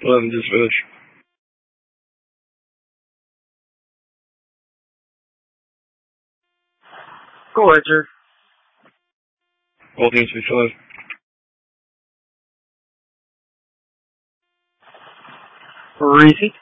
11 dispatch. Go ahead, sir. All hands be 5. Receipt.